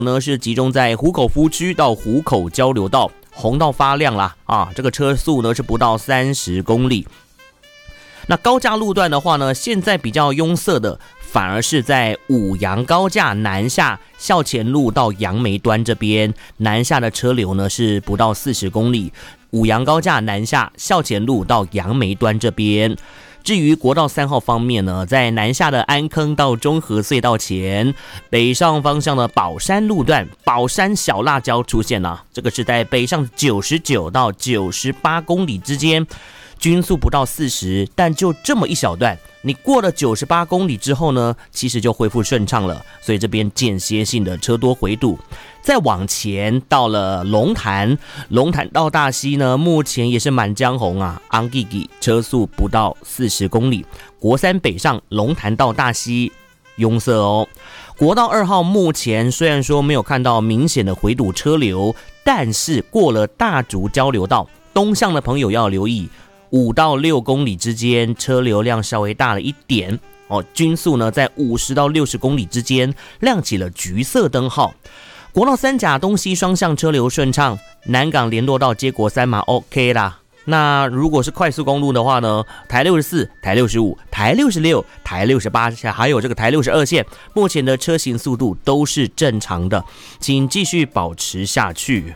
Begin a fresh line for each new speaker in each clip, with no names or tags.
呢是集中在湖口夫区到湖口交流道，红到发亮啦这个车速呢是不到30公里。那高架路段的话呢，现在比较拥塞的反而是在五杨高架南下校前路到杨梅端这边，南下的车流呢是不到40公里。五杨高架南下校前路到杨梅端这边。至于国道3号方面呢，在南下的安坑到中和隧道前，北上方向的宝山路段，宝山小辣椒出现了，这个是在北上99到98公里之间，均速不到40，但就这么一小段，你过了98公里之后呢，其实就恢复顺畅了，所以这边间歇性的车多回堵。再往前到了龙潭到大溪呢，目前也是满江红昂吉吉，车速不到40公里。国3北上龙潭到大溪拥塞哦。国道2号目前虽然说没有看到明显的回堵车流，但是过了大竹交流道，东向的朋友要留意，5到6公里之间车流量稍微大了一点均速呢在50到60公里之间亮起了橘色灯号。国道3甲东西双向车流顺畅，南港联络道接国3码 OK 啦。那如果是快速公路的话呢，台64、台65、台66、台68，还有这个台62线，目前的车行速度都是正常的，请继续保持下去。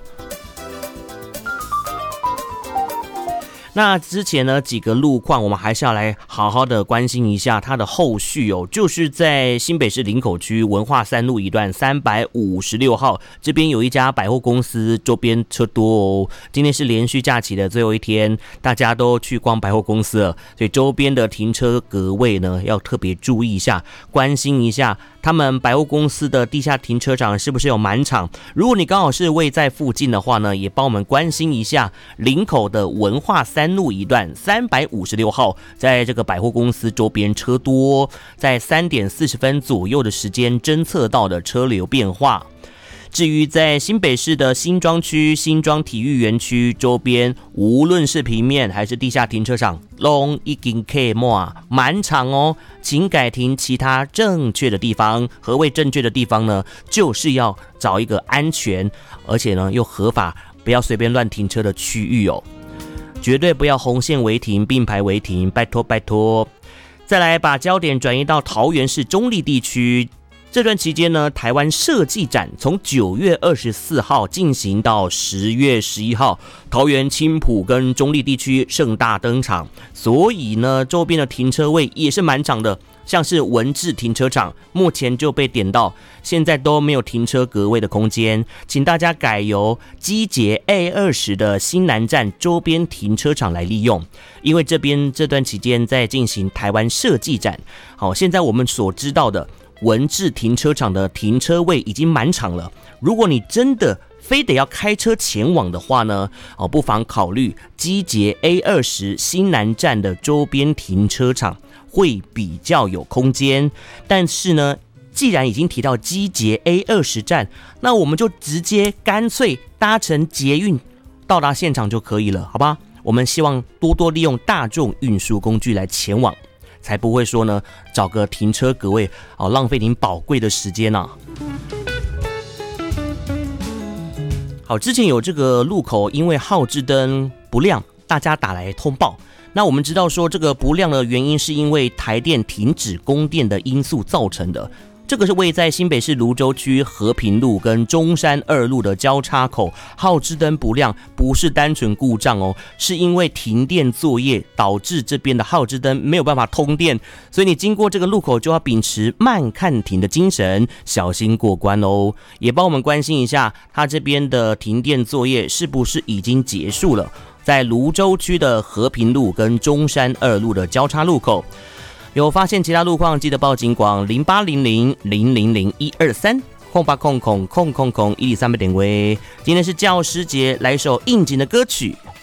那之前呢几个路况，我们还是要来好好的关心一下它的后续就是在新北市林口区文化3路一段356号这边有一家百货公司，周边车多今天是连续假期的最后一天，大家都去逛百货公司了，所以周边的停车格位呢要特别注意一下，关心一下他们百货公司的地下停车场是不是有满场。如果你刚好是位在附近的话呢，也帮我们关心一下林口的文化3路一段356号，在这个百货公司周边车多，在3点40分左右的时间侦测到的车流变化。至于在新北市的新庄区新庄体育园区周边，无论是平面还是地下停车场都已经客满场请改停其他正确的地方。何谓正确的地方呢？就是要找一个安全而且呢又合法，不要随便乱停车的区域绝对不要红线违停并排违停，拜托拜托。再来把焦点转移到桃园市中坜地区，这段期间呢，台湾设计展从9月24号进行到10月11号，桃园青埔跟中坜地区盛大登场，所以呢，周边的停车位也是满场的。像是文治停车场目前就被点到，现在都没有停车格位的空间，请大家改由机捷 A20 的新南站周边停车场来利用，因为这边这段期间在进行台湾设计展。好，现在我们所知道的文治停车场的停车位已经满场了，如果你真的非得要开车前往的话呢，不妨考虑机捷 A20 新南站的周边停车场，会比较有空间。但是呢，既然已经提到机捷 A20 站，那我们就直接干脆搭乘捷运到达现场就可以了，好吧？我们希望多多利用大众运输工具来前往，才不会说呢找个停车格位浪费您宝贵的时间好，之前有这个路口因为号志灯不亮，大家打来通报。那我们知道说这个不亮的原因是因为台电停止供电的因素造成的。这个是位在新北市芦洲区和平路跟中山2路的交叉口，号志灯不亮，不是单纯故障是因为停电作业导致这边的号志灯没有办法通电，所以你经过这个路口就要秉持慢看停的精神，小心过关也帮我们关心一下，它这边的停电作业是不是已经结束了？在芦洲区的和平路跟中山2路的交叉路口。有发现其他路况，记得报警广08000001230800000123点位。今天是教师节，来首应景的歌曲，